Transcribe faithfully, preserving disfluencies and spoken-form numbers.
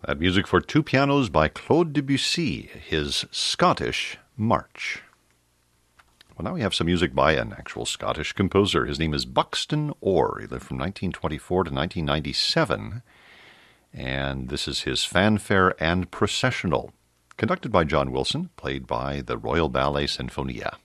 That music for two pianos by Claude Debussy, his Scottish March. Well, now we have some music by an actual Scottish composer. His name is Buxton Orr. He lived from nineteen twenty-four to nineteen ninety-seven, and this is his Fanfare and Processional, conducted by John Wilson, played by the Royal Ballet Sinfonia.